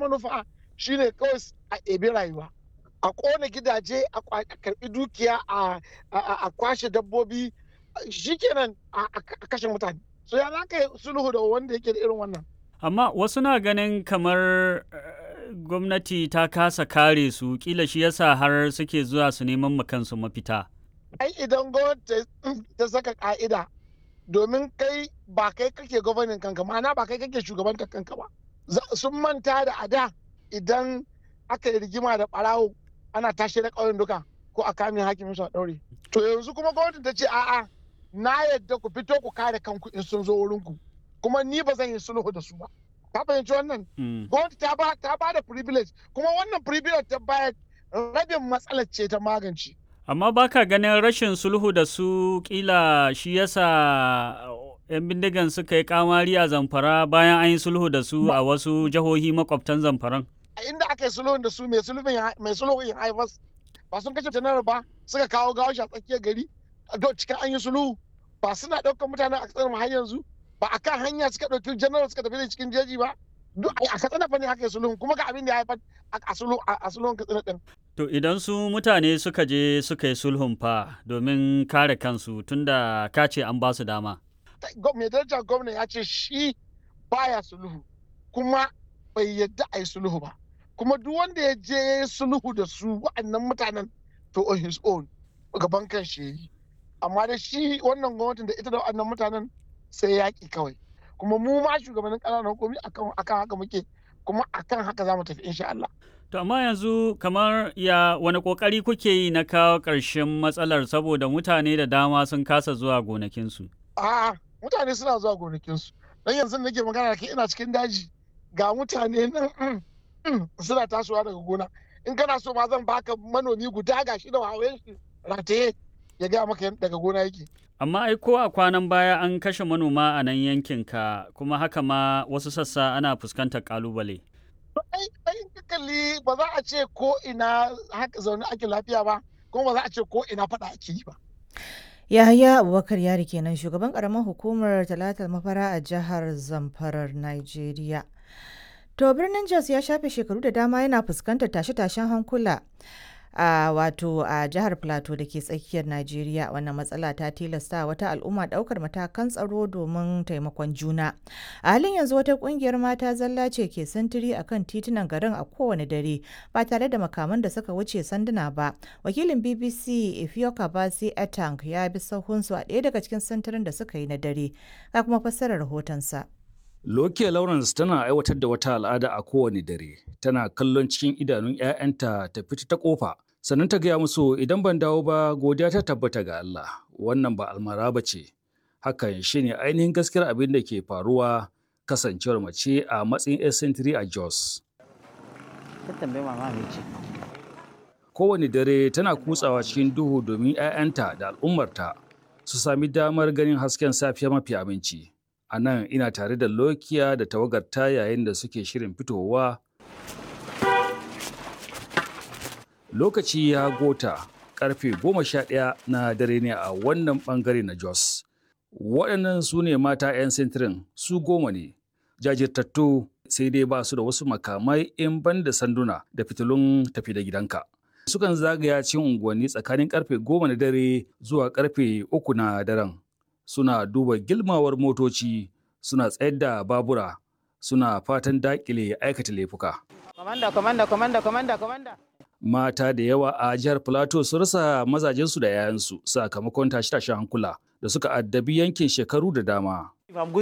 manufa shine kawai a ebi rayuwa, a ƙona gidaje, a karɓi dukiya, a kwashe dabbobi, shikenan a kashe mutane. So ya za ka yi sulhu da wanda yake da irin wannan? Amma wasu na ganin kamar gwamnati ta kasa kare su, kila shi yasa har suke zuwa su neman ma kansu mafita. Ai idan gwamnati ta saka ka'ida, domin kai ba kai kake gwamnatin kanka, ma'ana ba kai kake shugabantar kanka ba. Sun manta da ada idan aka yi rigima da ɓarawo ana tashi da ƙauyen duka ko a kamin hakimin su a ɗaure. To yanzu kuma gwamnati ta ce a'a, na yadda ku fito ku kare kanku in sun zo wurinku, kuma ni ba zan yi sulhu da su ba. Ka fahimci wannan? Gwamnati ta ba da privilege, kuma wannan privilege ta bayar rabin matsalar ce ta magance. Amma ba ka ganin rashin sulhu da su kila shi yasa 'yan bindigan suka yi kamari a Zamfara bayan an yi sulhu da su a wasu jihohi makwabtan Zamfaran? A inda aka yi sulhun da su mai sulhun ya haifas, ba sun kashe janar ba, suka kawo gawo shi a tsakiyar gari cikin an yi sulhu, ba suna ɗaukar mutanen a ƙasar har yanzu, ba a kan hanya suka ɗauki janar suka tafi da cikin jeji ba. Duk a Katsina fa ne aka yi sulhun, kuma ga abin da ya haifar a sulhun Katsina ɗin. To idan su mutane suka je suka yi sulhun fa domin kare kansu tunda ka ce an ba su dama. Mai daraja gwamna ya ce shi baya sulhu, kuma bai yadda a yi sulhu ba. Kuma duk wanda ya je ya yi sulhu da su wa'annan mutanen to on his own gaban kan shi yi. Amma da shi wannan gwamnatin da ita da wa'annan mutanen sai yaƙi kawai. Kuma mu ma shugabannin ƙananan hukumi akan haka muke, kuma akan haka za mu tafi insha Allah. To amma yanzu kamar wani ƙoƙari kuke yi na kawo ƙarshen matsalar saboda mutane da dama sun kasa zuwa gonakinsu? A'a, mutane suna zuwa gonakinsu. Don yanzu nake magana da kai ina cikin daji, ga mutane nan suna tasowa daga gona. In kana so ma zan baka manomi guda gashi da wawayen shi rataye ya gaya maka daga gona yake. Amma ai ko a kwanan baya an kashe manoma a nan yankinka, kuma haka ma wasu sassa ana fuskantar ƙalubale. Ai in ka kalli ba za a ce ko ina haka zaune ake lafiya ba, kuma ba za a ce ko ina faɗa ake yi ba. Yahaya Abubakar Yari kenan, shugaban karamar hukumar Talatal Mafara a jihar Zamfarar Najeriya. To birnin Jos ya shafe shekaru da dama yana fuskantar tashe-tashen hankula a jihar Plateau da ke tsakiyar Najeriya. Wannan matsala ta tilasta wata al'umma daukar matakan tsaro domin taimakon juna. A halin yanzu wata kungiyar mata zalla ce ke sintiri akan titunan garin a kowane dare ba tare da makaman da suka wuce sanduna ba. Wakilin BBC Ifyoka Basi Etang ya bi sahunsu a ɗaya daga cikin sintirin da suka yi na dare. Ga kuma fassarar rahotonsa. Lokiya Lawrence tana aiwatar da wata al'ada a kowane dare. Tana kallon cikin idanun 'ya'yanta ta fita ta kofa. Sannan ta gaya musu idan ban dawo ba godiya ta tabbata ga Allah. Wannan ba almara ba ce. Hakan shine ainihin gaskiyar abin da ke faruwa kasancewar mace a matsayin 'yar sentiri a Jos. Kowane dare tana kutsawa cikin duhu domin 'ya'yanta da al'ummarta su sami damar ganin hasken safiya mafi aminci. A nan ina tare da Lokiya da tawagarta yayin da suke shirin fitowa. Lokaci ya gota karfe 11 na dare ne a wannan bangare na Jos. Waɗannan su ne mata 'yan sintirin, su 10 ne. Jajirtattu sai dai ba su da wasu makamai in ban da sanduna da fitilun tafi da gidanka. Sukan zagaya cikin unguwanni tsakanin karfe 10 na dare zuwa karfe 3 na daren. Suna duba gilmawar motoci, suna tsayar da babura, suna fatan dakile aikata laifuka. Mata da yawa a jihar Plateau sun rasa mazajensu da 'ya'yansu sakamakon tashe-tashen hankula da suka addabi yankin shekaru da dama.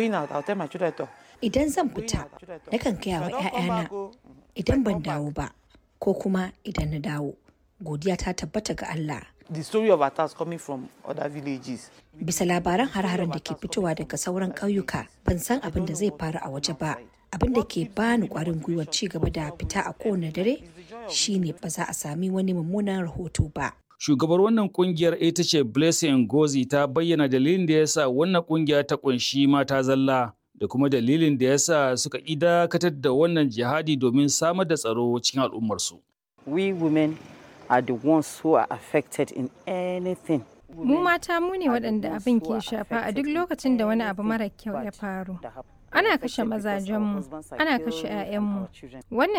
Idan zan fita, nakan gaya wa 'ya'yana idan ban dawo ba, ko kuma idan na dawo, godiya ta tabbata ga Allah. The story of attacks coming from other villages. Bisa labaran har-haren da ke fitowa daga sauran ƙauyuka, ban san abin da zai faru a waje ba. Abin da ke bani ƙwarin gwiwar ci gaba da fita a kowane dare shine ba za a sami wani mummunan rahoto ba. Shugabar wannan kungiyar ita ce Blessing Ngozi ta bayyana dalilin da yasa wannan kungiya ta kunshi mata zalla da kuma dalilin da yasa suka dakatar da wannan jihadi domin samar da tsaro cikin al'ummarsu. We women are the ones who are affected in anything. Mu mata mu ne waɗanda abin ke shafa a duk lokacin da wani abu mara kyau ya faru. Ana kashe mazajenmu, ana kashe 'ya'yanmu. Wannan